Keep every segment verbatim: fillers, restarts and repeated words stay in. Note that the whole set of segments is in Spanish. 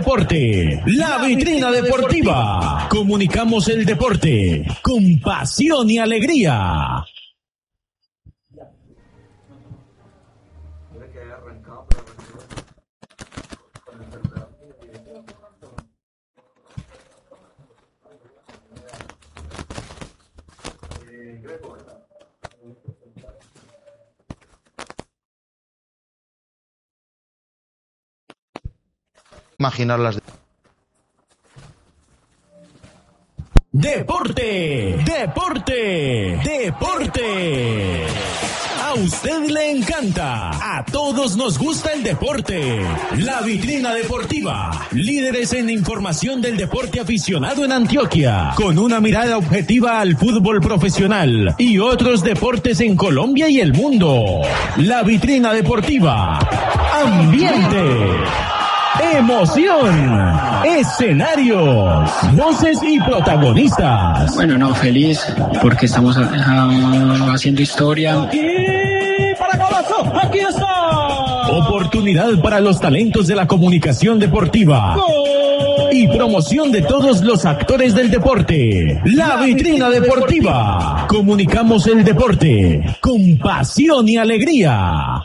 deporte, la vitrina deportiva. Comunicamos el deporte con pasión y alegría. Imaginar las Deporte, deporte, deporte. A usted le encanta, a todos nos gusta el deporte. La vitrina deportiva, líderes en información del deporte aficionado en Antioquia, con una mirada objetiva al fútbol profesional y otros deportes en Colombia y el mundo. La vitrina deportiva, ambiente, emoción, escenarios, voces y protagonistas. Bueno, no, feliz porque estamos uh, haciendo historia. Aquí para Golazo, aquí está. Oportunidad para los talentos de la comunicación deportiva. ¡Gol! Y promoción de todos los actores del deporte. La vitrina deportiva. Comunicamos el deporte con pasión y alegría.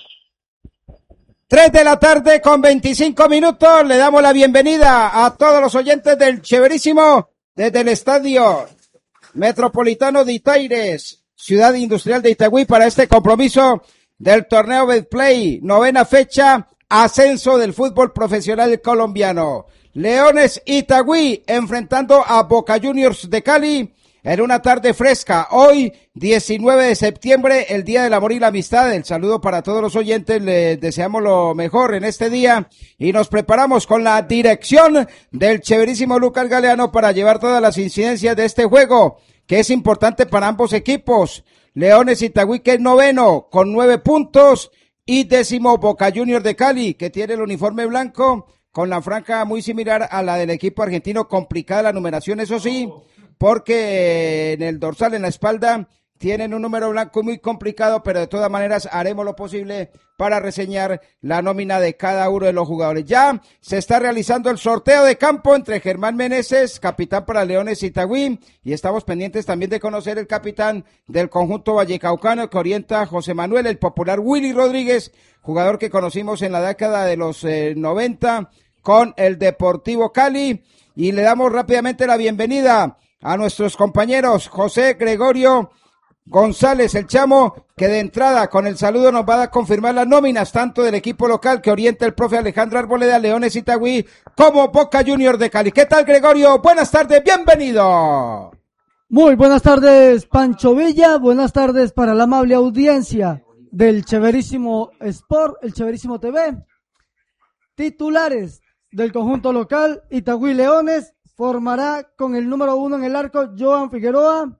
Tres de la tarde con veinticinco minutos, le damos la bienvenida a todos los oyentes del Chéverísimo desde el Estadio Metropolitano de Itaires, Ciudad Industrial de Itagüí, para este compromiso del torneo Betplay, novena fecha, ascenso del fútbol profesional colombiano. Leones Itagüí enfrentando a Boca Juniors de Cali en una tarde fresca. Hoy, diecinueve de septiembre, el Día del Amor y la Amistad. El saludo para todos los oyentes, les deseamos lo mejor en este día y nos preparamos con la dirección del Chéverísimo Lucas Galeano para llevar todas las incidencias de este juego, que es importante para ambos equipos. Leones Itagüí, que es noveno, con nueve puntos, y décimo Boca Juniors de Cali, que tiene el uniforme blanco, con la franja muy similar a la del equipo argentino. Complicada la numeración, eso sí, porque en el dorsal, en la espalda, tienen un número blanco muy complicado, pero de todas maneras haremos lo posible para reseñar la nómina de cada uno de los jugadores. Ya se está realizando el sorteo de campo entre Germán Meneses, capitán para Leones Itagüí, y estamos pendientes también de conocer el capitán del conjunto vallecaucano que orienta a José Manuel, el popular Willy Rodríguez, jugador que conocimos en la década de los eh, noventa con el Deportivo Cali, y le damos rápidamente la bienvenida a nuestros compañeros José Gregorio González, el Chamo, que de entrada con el saludo nos va a confirmar las nóminas tanto del equipo local que orienta el profe Alejandro Arboleda, Leones Itagüí, como Boca Juniors de Cali. ¿Qué tal, Gregorio? Buenas tardes, bienvenido. Muy buenas tardes, Pancho Villa, buenas tardes para la amable audiencia del Chéverísimo Sport, el Chéverísimo T V. Titulares del conjunto local, Itagüí Leones, formará con el número uno en el arco Joan Figueroa.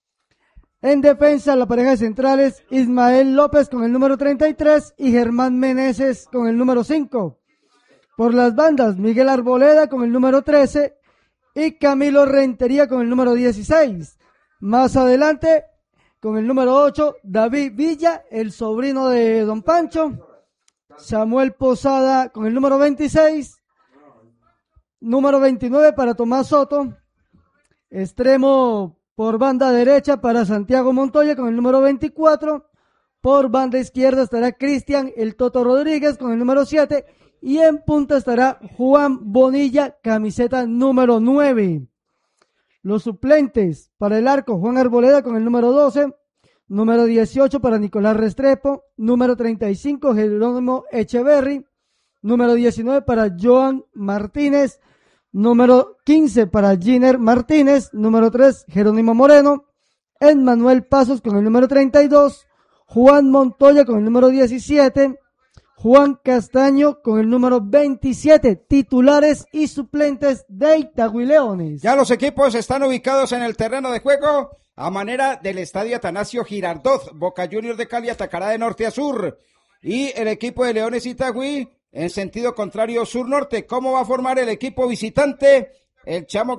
En defensa, la pareja de centrales, Ismael López con el número treinta y tres y Germán Meneses con el número cinco. Por las bandas, Miguel Arboleda con el número trece y Camilo Rentería con el número dieciséis. Más adelante, con el número ocho, David Villa, el sobrino de Don Pancho. Samuel Posada con el número veintiséis. Número veintinueve para Tomás Soto. Extremo por banda derecha para Santiago Montoya con el número veinticuatro. Por banda izquierda estará Cristian el Toto Rodríguez con el número siete. Y en punta estará Juan Bonilla, camiseta número nueve. Los suplentes para el arco, Juan Arboleda con el número doce. Número dieciocho para Nicolás Restrepo. Número treinta y cinco, Jerónimo Echeverry. Número diecinueve para Joan Martínez. Número quince para Giner Martínez. Número tres, Jerónimo Moreno. Emmanuel Pasos con el número treinta y dos. Juan Montoya con el número diecisiete. Juan Castaño con el número veintisiete. Titulares y suplentes de Itagüí Leones. Ya los equipos están ubicados en el terreno de juego a manera del estadio Atanasio Girardot. Boca Juniors de Cali atacará de norte a sur. Y el equipo de Leones Itagüí en sentido contrario sur-norte. ¿Cómo va a formar el equipo visitante? El Chamo